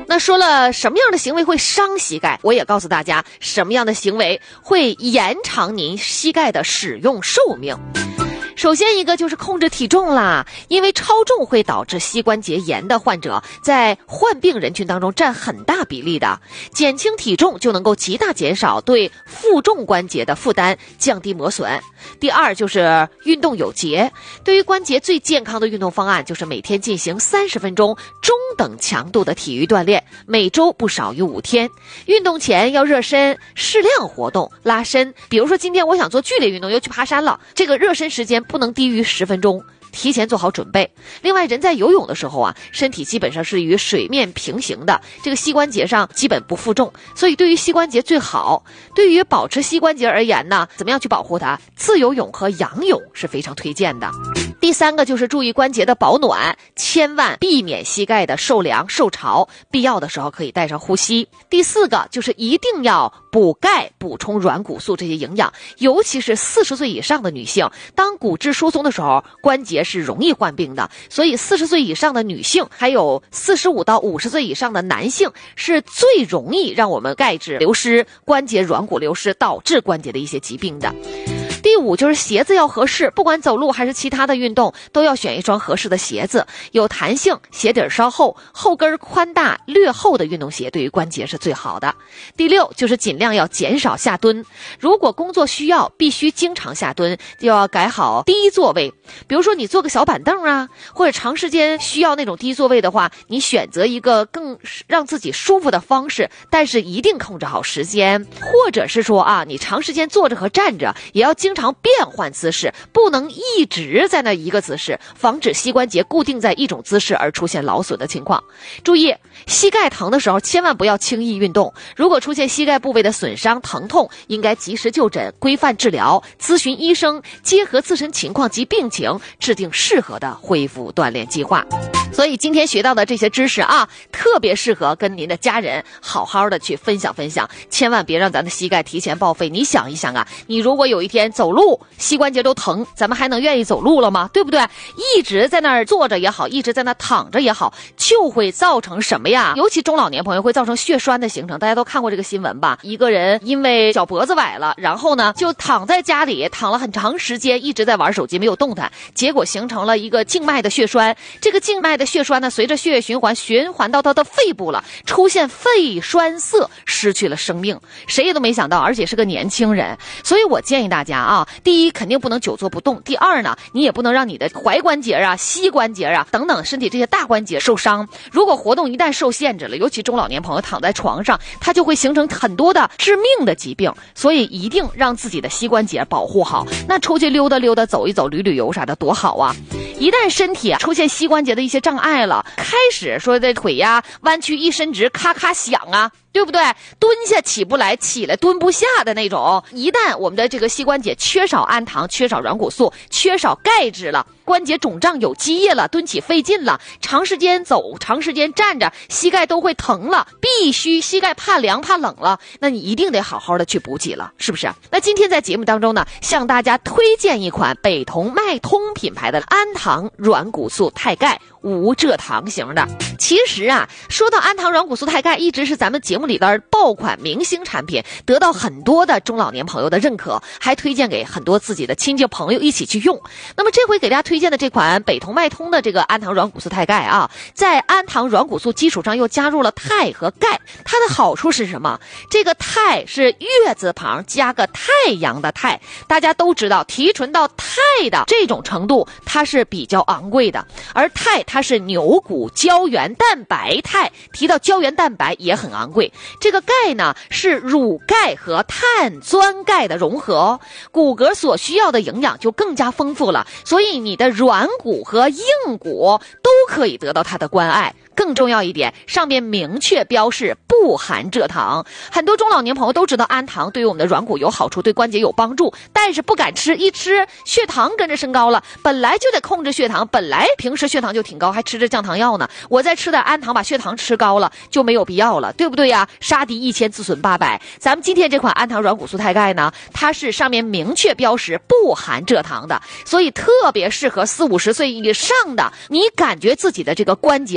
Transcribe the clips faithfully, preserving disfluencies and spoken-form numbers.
那说了什么样的行为会伤膝盖，我也告诉大家什么样的行为会延长您膝盖的使用寿命。首先一个就是控制体重啦，因为超重会导致膝关节炎的患者在患病人群当中占很大比例的，减轻体重就能够极大减少对负重关节的负担，降低磨损。第二就是运动有节，对于关节最健康的运动方案就是每天进行三十分钟中等强度的体育锻炼，每周不少于五天。运动前要热身，适量活动拉伸，比如说今天我想做剧烈运动，又去爬山了，这个热身时间不能低于十分钟，提前做好准备。另外，人在游泳的时候啊，身体基本上是与水面平行的，这个膝关节上基本不负重，所以对于膝关节最好。对于保持膝关节而言呢，怎么样去保护它？自由泳和仰泳是非常推荐的。第三个就是注意关节的保暖，千万避免膝盖的受凉受潮，必要的时候可以带上护膝。第四个就是一定要补钙，补充软骨素这些营养，尤其是四十岁以上的女性，当骨质疏松的时候，关节是容易患病的，所以四十岁以上的女性还有四十五到五十岁以上的男性是最容易让我们钙质流失、关节软骨流失导致关节的一些疾病的。第五就是鞋子要合适，不管走路还是其他的运动，都要选一双合适的鞋子，有弹性，鞋底稍厚，后跟宽大略厚的运动鞋对于关节是最好的。第六就是尽量要减少下蹲，如果工作需要必须经常下蹲，就要改好低座位，比如说你坐个小板凳啊，或者长时间需要那种低座位的话，你选择一个更让自己舒服的方式，但是一定控制好时间，或者是说啊，你长时间坐着和站着也要经常变换姿势，不能一直在那一个姿势，防止膝关节固定在一种姿势而出现劳损的情况。注意，膝盖疼的时候千万不要轻易运动，如果出现膝盖部位的损伤疼痛，应该及时就诊，规范治疗，咨询医生，结合自身情况及病情，制定适合的恢复锻炼计划。所以今天学到的这些知识啊，特别适合跟您的家人好好的去分享分享，千万别让咱的膝盖提前报废。你想一想啊，你如果有一天走路膝关节都疼，咱们还能愿意走路了吗？对不对？一直在那儿坐着也好，一直在那躺着也好，就会造成什么呀？尤其中老年朋友会造成血栓的形成，大家都看过这个新闻吧？一个人因为脚脖子崴了，然后呢就躺在家里躺了很长时间，一直在玩手机没有动弹，结果形成了一个静脉的血栓。这个静脉的血栓呢，随着血液循环循环到他的肺部了，出现肺栓塞，失去了生命。谁也都没想到，而且是个年轻人。所以我建议大家啊，第一肯定不能久坐不动，第二呢，你也不能让你的踝关节啊、膝关节啊等等身体这些大关节受伤。如果活动一旦受限制了，尤其中老年朋友躺在床上，它就会形成很多的致命的疾病。所以一定让自己的膝关节保护好。那出去溜达溜达、走一走、旅旅游啥的多好啊！一旦身体啊出现膝关节的一些障碍了，开始说这腿呀弯曲一伸直，咔咔响啊，对不对？蹲下起不来，起来蹲不下的那种。一旦我们的这个膝关节缺少氨糖、缺少软骨素、缺少钙质了，关节肿胀有积液了，蹲起费劲了，长时间走、长时间站着，膝盖都会疼了，必须膝盖怕凉怕冷了，那你一定得好好的去补给了，是不是？那今天在节目当中呢，向大家推荐一款北同脉通品牌的氨糖软骨素钛钙无蔗糖型的。其实啊，说到氨糖软骨素钛钙，一直是咱们节目里的爆款明星产品，得到很多的中老年朋友的认可，还推荐给很多自己的亲戚朋友一起去用。那么这回给大家推荐的这款北同脉通的这个氨糖软骨素钛钙啊，在氨糖软骨素基础上又加入了钛和钙。它的好处是什么？这个钛是月字旁加个太阳的钛，大家都知道提纯到钛的这种程度它是比较昂贵的，而钛它是牛骨胶原蛋白肽，提到胶原蛋白也很昂贵。这个钙呢是乳钙和碳酸钙的融合，骨骼所需要的营养就更加丰富了，所以你的软骨和硬骨都可以得到它的关爱。更重要一点，上面明确标示不含蔗糖。很多中老年朋友都知道氨糖对于我们的软骨有好处，对关节有帮助，但是不敢吃，一吃血糖跟着升高了，本来就得控制血糖，本来平时血糖就挺高，还吃着降糖药呢，我再吃点氨糖把血糖吃高了就没有必要了，对不对呀？杀敌一千自损八百。咱们今天这款氨糖软骨素钛钙呢，它是上面明确标识不含蔗糖的，所以特别适合四五十岁以上的，你感觉自己的这个关节已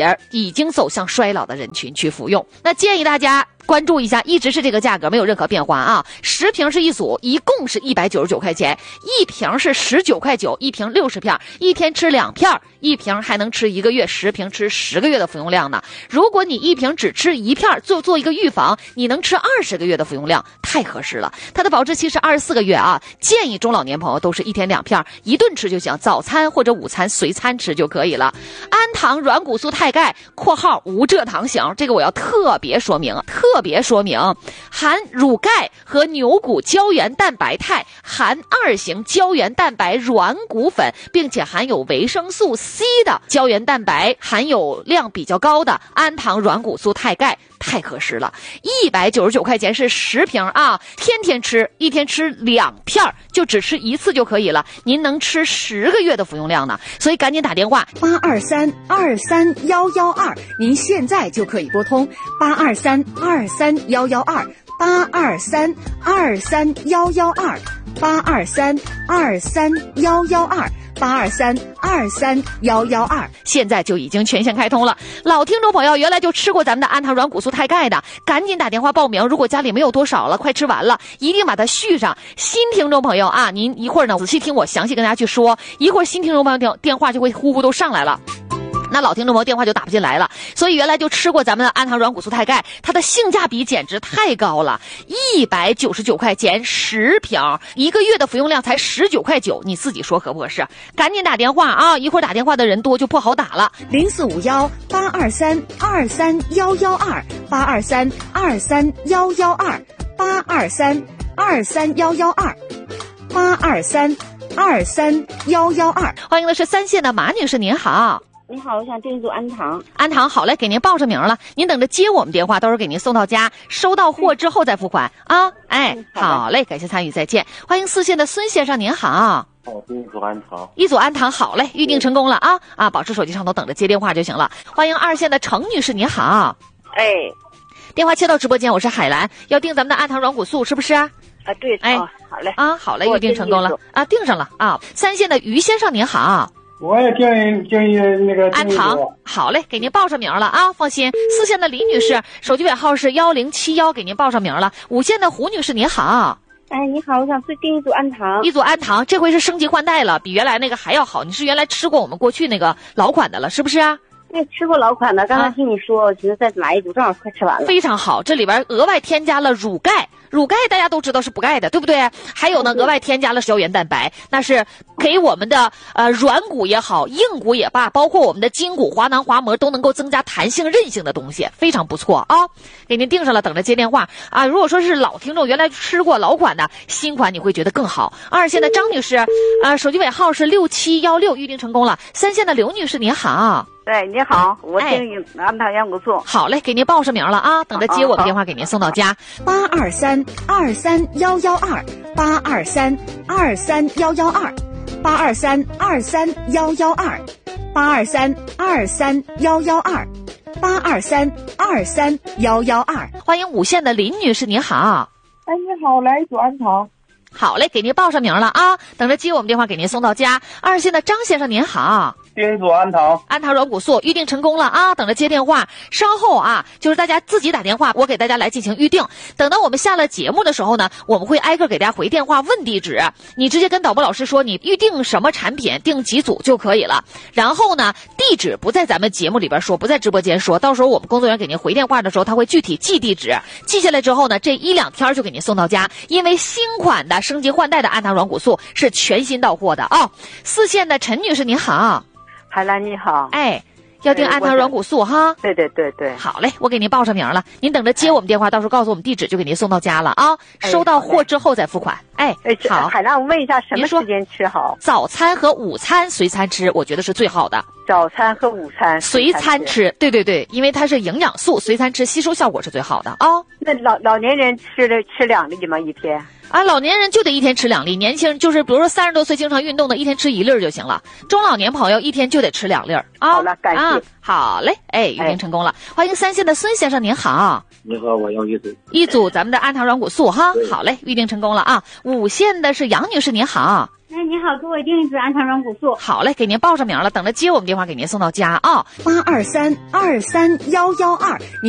已经走向衰老的人群去服用。那建议大家关注一下，一直是这个价格，没有任何变化啊。十瓶是一组，一共是一百九十九块钱，一瓶是十九块九，一瓶六十片，一天吃两片，一瓶还能吃一个月，十瓶吃十个月的服用量呢。如果你一瓶只吃一片，做做一个预防，你能吃二十个月的服用量，太合适了。它的保质期是二十四个月啊，建议中老年朋友都是一天两片，一顿吃就行，早餐或者午餐随餐吃就可以了。安糖软骨素钛钙（括号无蔗糖型），这个我要特别说明，特别说明，含乳钙和牛骨胶原蛋白肽，含二型胶原蛋白软骨粉，并且含有维生素 C 的胶原蛋白含有量比较高的安糖软骨素钛钙。太合适了，一百九十九块钱是十瓶啊，天天吃，一天吃两片，就只吃一次就可以了。您能吃十个月的服用量呢，所以赶紧打电话八二三二三幺幺二，您现在就可以拨通八二三二三幺幺二八二三二三幺幺二八二三二三幺幺二。八二三二三幺幺二， 现在就已经全线开通了。老听众朋友，原来就吃过咱们的安糖软骨素钛钙的，赶紧打电话报名。如果家里没有多少了，快吃完了，一定把它续上。新听众朋友啊，您一会儿呢仔细听我详细跟大家去说，一会儿新听众朋友电电话就会呼呼都上来了。那老听众朋友电话就打不进来了，所以原来就吃过咱们的安糖软骨素钛钙，它的性价比简直太高了，一百九十九块钱十瓶，一个月的服用量才十九块九，你自己说合不合适？赶紧打电话啊！一会儿打电话的人多就不好打了。 零四五幺八二三二三幺幺二八二三二三幺幺二八二三二三幺幺二八二三二三幺幺二。 欢迎的是三线的马女士，您好。 你好，我想订一组安糖。 安糖好嘞，给您报上名了，您等着接我们电话，到时候给您送到家，收到货之后再付款啊。哎， 嗯、 好, 好嘞，感谢参与，再见。欢迎四线的孙先生，您好。 哦，订一组安糖。 一组安糖好嘞，预定成功了啊啊！保持手机上头等着接电话就行了。欢迎二线的程女士，您好。 哎， 电话切到直播间，我是海兰，要订咱们的安糖软骨素是不是啊？ 啊，对， 哎， 哦、好嘞啊，好嘞，预定成功了啊，订上了啊。三线的于先生，您好。 我也建议建议那个安糖，好嘞，给您报上名了啊，放心。四线的李女士，手机尾号是幺零七幺，给您报上名了。五线的胡女士，您好。 哎，你好，我想再订一组安糖。 一组安糖，这回是升级换代了，比原来那个还要好。你是原来吃过我们过去那个老款的了，是不是啊？ 对，吃过老款的，刚才听你说，啊、我寻思再买一组，正好快吃完了。 非常好，这里边额外添加了乳钙。乳钙大家都知道是补钙的，对不对？还有呢，额外添加了胶原蛋白，那是给我们的呃软骨也好，硬骨也罢，包括我们的筋骨、滑囊、滑膜都能够增加弹性、韧性的东西，非常不错啊！给您订上了，等着接电话啊！如果说是老听众，原来吃过老款的，新款你会觉得更好。二线的张女士，啊，手机尾号是六七幺六，预定成功了。三线的刘女士，您好。 对，你好，我订安糖软骨素。 好嘞，给您报上名了啊，等着接我们电话给您送到家。 八二三二三幺幺二八二三二三幺幺二八二三二三幺幺二八二三二三幺幺二八二三二三幺幺二。 欢迎五线的林女士，您好。 哎，你好，来一组安糖。 好嘞，给您报上名了啊，等着接我们电话给您送到家。二线的张先生，您好。 订一组安糖， 安糖软骨素预定成功了啊！等着接电话，稍后啊，就是大家自己打电话，我给大家来进行预定。等到我们下了节目的时候呢，我们会挨个给大家回电话问地址，你直接跟导播老师说你预定什么产品，订几组就可以了。然后呢，地址不在咱们节目里边说，不在直播间说，到时候我们工作人员给您回电话的时候，他会具体记地址，记下来之后呢，这一两天就给您送到家。因为新款的升级换代的安糖软骨素是全新到货的啊、哦。四线的陈女士您好。 海兰你好， 哎，要订安糖软骨素哈？ 对对对对， 好嘞，我给您报上名了，您等着接我们电话，到时候告诉我们地址，就给您送到家了啊。收到货之后再付款。哎，好， 海兰，我问一下，什么时间吃好？ 早餐和午餐随餐吃，我觉得是最好的。 早餐和午餐随餐吃，对对对，因为它是营养素，随餐吃吸收效果是最好的啊、哦。 那老老年人吃的吃两粒吗？一天？ 啊，老年人就得一天吃两粒，年轻人就是比如说三十多岁经常运动的，一天吃一粒就行了。中老年朋友一天就得吃两粒啊。 好了，感谢。 啊、好嘞，哎，预定成功了。哎、欢迎三线的孙先生，您好。 你好，我要一组。 一组咱们的安糖软骨素哈。好嘞，预定成功了啊。五线的是杨女士，您好。 哎，你好，给我订一支安肠软骨素。 好嘞，给您报上名了，等着接我们电话给您送到家啊。 八二三二三幺幺二，您。